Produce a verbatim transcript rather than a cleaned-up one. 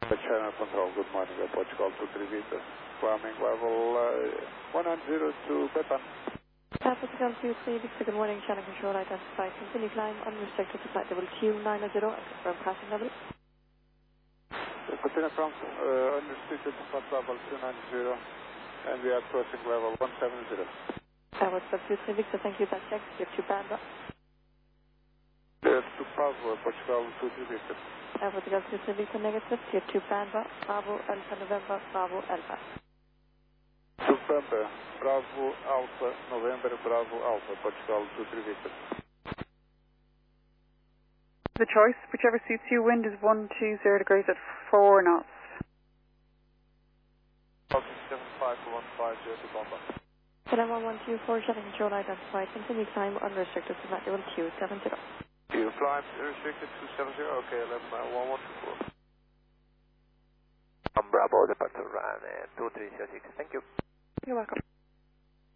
Channel Control, good morning, Portugal two three Victor. Climbing level uh, one nine zero to Betan. Portugal two three Victor, good morning, Channel Control identified. Continue climb unrestricted to flight level Q nine zero and confirm passing level. Continue from uh, unrestricted to flight level two nine zero and we are crossing level one seven zero. Portugal two three Victor, thank you, that check, tier two Panda. Tier two Pablo, Portugal two three Victor. Portugal two three Victor negative, tier two Panda, Bravo Alpha November, Bravo Alpha. two Panda, Bravo Alpha November, Bravo Alpha, Portugal two three Victor. The choice, whichever suits you, wind is one two zero degrees at four knots. seven five one five zero to Bomba. Channel one one two four, Channel Control identified. Continue climb unrestricted to flight level Q seven zero. You climb restricted two seven zero, okay, eleven one one two four. I'm Bravo, departure run uh, two three zero six, thank you. You're welcome.